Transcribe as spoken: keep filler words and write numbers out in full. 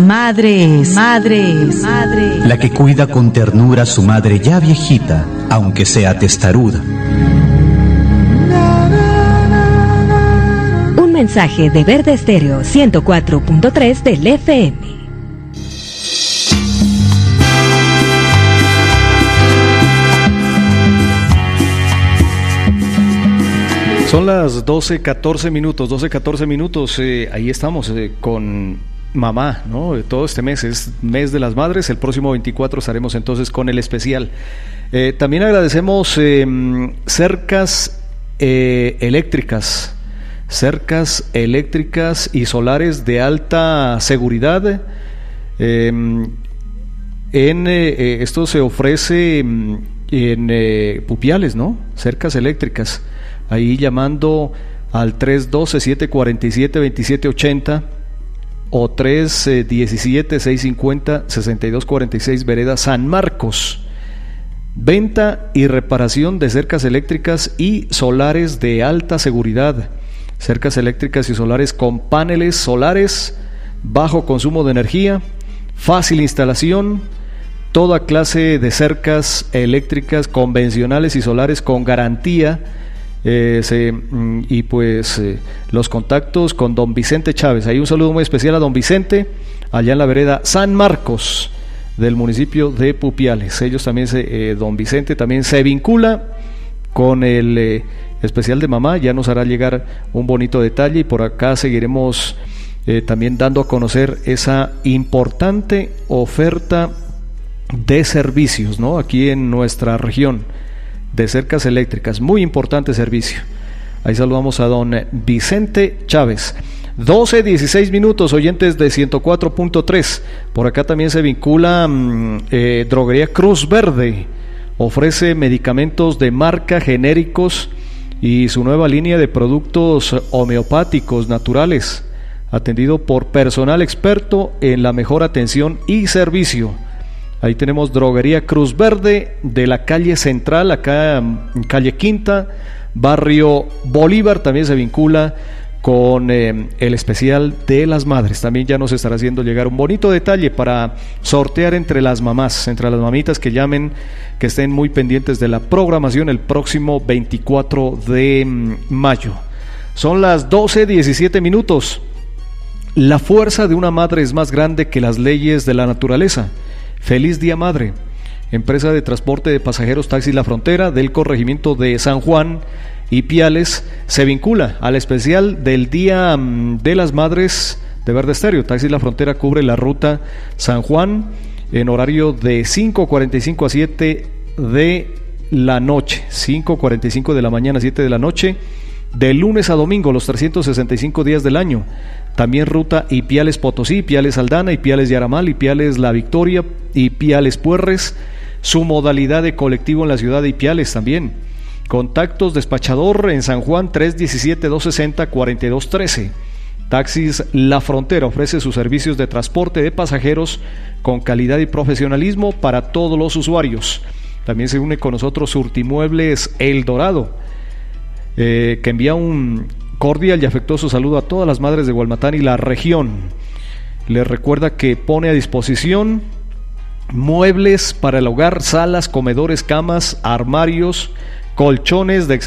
madre es, madre es, madre es la que cuida con ternura a su madre ya viejita, aunque sea testaruda. Un mensaje de Verde Estéreo ciento cuatro punto tres del F M. Son las doce catorce minutos, doce catorce minutos, eh, ahí estamos eh, con mamá, ¿no? Todo este mes es mes de las madres, el próximo veinticuatro estaremos entonces con el especial. Eh, también agradecemos eh, cercas eh, eléctricas, cercas eléctricas y solares de alta seguridad. Eh, en eh, esto se ofrece en eh, Pupiales, ¿no? Cercas eléctricas. Ahí llamando al tres uno dos, siete cuatro siete, dos siete ocho cero o tres uno siete, seis cinco cero, seis dos cuatro seis, Vereda San Marcos. Venta y reparación de cercas eléctricas y solares de alta seguridad. Cercas eléctricas y solares con paneles solares, bajo consumo de energía, fácil instalación, toda clase de cercas eléctricas convencionales y solares con garantía. Eh, se, y pues eh, los contactos con don Vicente Chávez. Ahí un saludo muy especial a don Vicente, allá en la vereda San Marcos del municipio de Pupiales. Ellos también se, eh, don Vicente también se vincula con el eh, especial de mamá, ya nos hará llegar un bonito detalle, y por acá seguiremos eh, también dando a conocer esa importante oferta de servicios, ¿no? Aquí en nuestra región, de cercas eléctricas, muy importante servicio. Ahí saludamos a don Vicente Chávez. doce dieciséis minutos, oyentes de ciento cuatro punto tres. Por acá también se vincula eh, Droguería Cruz Verde, ofrece medicamentos de marca, genéricos y su nueva línea de productos homeopáticos naturales, atendido por personal experto en la mejor atención y servicio. Ahí tenemos Droguería Cruz Verde de la calle Central, acá en calle Quinta, barrio Bolívar. También se vincula con eh, el especial de las madres. También ya nos estará haciendo llegar un bonito detalle para sortear entre las mamás, entre las mamitas que llamen, que estén muy pendientes de la programación el próximo veinticuatro de mayo. Son las doce diecisiete minutos. La fuerza de una madre es más grande que las leyes de la naturaleza. Feliz Día Madre. Empresa de transporte de pasajeros Taxi La Frontera del corregimiento de San Juan y Piales se vincula al especial del Día de las Madres de Verde Estéreo. Taxi La Frontera cubre la ruta San Juan en horario de cinco cuarenta y cinco a siete de la noche, cinco cuarenta y cinco de la mañana a siete de la noche, de lunes a domingo, los trescientos sesenta y cinco días del año. También ruta Ipiales Potosí, Ipiales Aldana, Ipiales Yaramal, Ipiales La Victoria, Ipiales Puerres, su modalidad de colectivo en la ciudad de Ipiales también. Contactos despachador en San Juan tres uno siete, dos seis cero, cuatro dos uno tres. Taxis La Frontera ofrece sus servicios de transporte de pasajeros con calidad y profesionalismo para todos los usuarios. También se une con nosotros Surtimuebles El Dorado, eh, que envía un cordial y afectuoso saludo a todas las madres de Gualmatán y la región. Les recuerda que pone a disposición muebles para el hogar, salas, comedores, camas, armarios, colchones de excelente